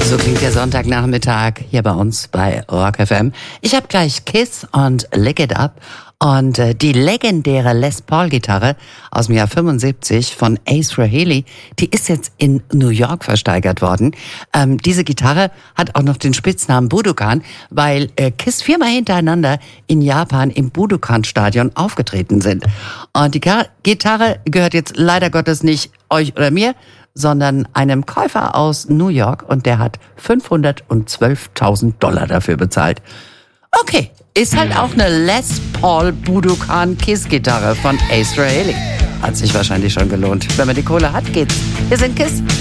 So klingt der Sonntagnachmittag hier bei uns bei Rock FM. Ich habe gleich Kiss und Lick It Up und die legendäre Les Paul Gitarre aus dem Jahr 75 von Ace Frehley, die ist jetzt in New York versteigert worden. Diese Gitarre hat auch noch den Spitznamen Budokan, weil Kiss 4-mal hintereinander in Japan im Budokan-Stadion aufgetreten sind. Und die Gitarre gehört jetzt leider Gottes nicht euch oder mir, sondern einem Käufer aus New York, und der hat $512.000 dafür bezahlt. Okay, ist halt auch eine Les Paul Budokan Kiss Gitarre von Ace Frehley. Hat sich wahrscheinlich schon gelohnt. Wenn man die Kohle hat, geht's. Wir sind Kiss.